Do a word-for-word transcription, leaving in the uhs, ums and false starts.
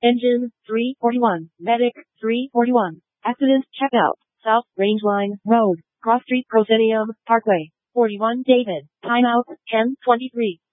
Engine, three forty-one. Medic, three forty-one. Accident checkout. South Rangeline Road, Cross Street Proscenium Parkway. forty-one David. Timeout, ten twenty-three.